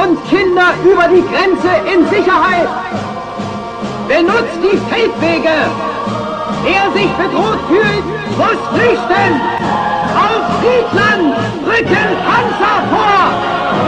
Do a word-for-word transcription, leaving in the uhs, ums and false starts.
und Kinder über die Grenze in Sicherheit. Benutzt die Feldwege. Wer sich bedroht fühlt, muss flüchten. Auf Friedland rücken Panzer vor.